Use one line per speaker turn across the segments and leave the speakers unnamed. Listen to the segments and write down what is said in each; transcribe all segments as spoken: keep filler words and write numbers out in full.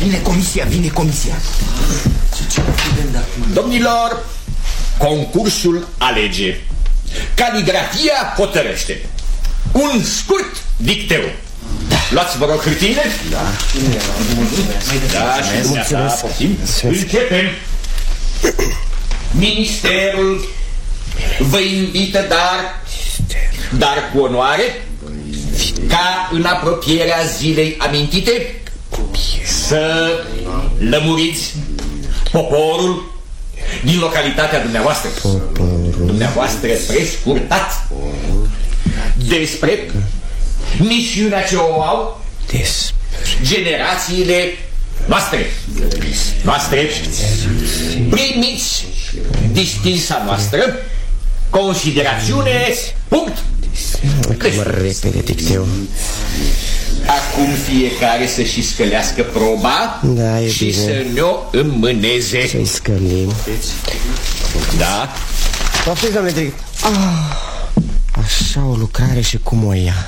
Vine comisia, vine comisia.
Domnilor, concursul alege. Caligrafia hotărăște. Un scurt dicteu. Da. Luați, vă rog, hârtiile.
Da.
Da, și dumneata, poftim. Începem. Ministerul vă invită, dar dar cu onoare, ca în apropierea zilei amintite, să lămuriți poporul din localitatea dumneavoastră. Dumneavoastră prescurtat despre misiunea ce o au generațiile noastre. Noastre. Primiți distinsa noastră considerațiune. Punct.
Mă repede dicteu.
Acum fiecare să-și scălească proba, da, și bine. Să ne-o înmâneze.
Să-i scălim.
Da.
Poftiți, doamne Tric. Ah, așa o lucrare și cum o ia.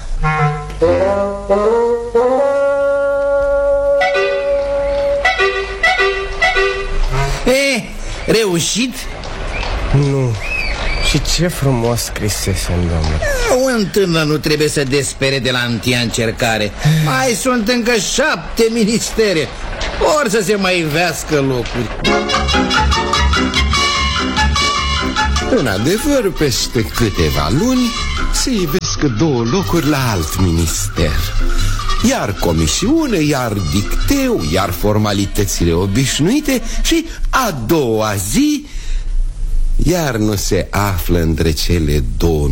E, reușit?
Nu. Și ce frumos scrisesem, domnule.
Un tânăr nu trebuie să despere de la întâia încercare. Mai sunt încă șapte ministere. Ori să se mai ivească locuri.
În adevăr, peste câteva luni se ivesc două locuri la alt minister. Iar comisiune, iar dicteu, iar formalitățile obișnuite. Și a doua zi iar nu se află între cele două